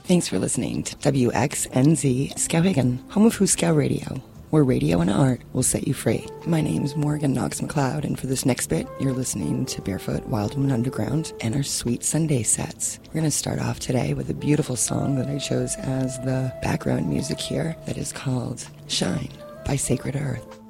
Thanks for listening to WXNZ Skowhegan, home of Huskow Radio, where radio and art will set you free. My name's Morgan Knox McLeod, and for this next bit, you're listening to Barefoot Wildwood Underground and our Sweet Sunday sets. We're going to start off today with a beautiful song that I chose as the background music here that is called Shine by Sacred Earth.